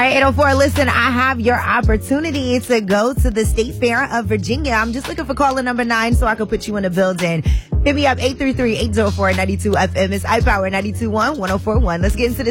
right, 804, listen, I have your opportunity to go to the State Fair of Virginia. I'm just looking for caller number 9 so I can put you in the building. Hit me up, 833-804-92FM. It's iPower 92.1, 104.1. Let's get into this.